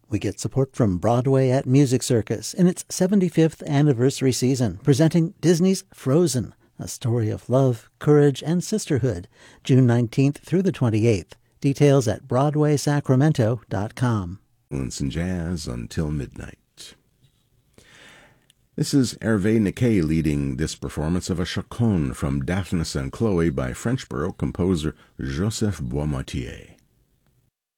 We get support from Broadway at Music Circus in its 75th anniversary season, presenting Disney's Frozen, a story of love, courage, and sisterhood, June 19th through the 28th. Details at BroadwaySacramento.com. And jazz until midnight. This is Hervé Niquet leading this performance of a chaconne from Daphnis and Chloe by French Baroque composer Joseph Boismotier.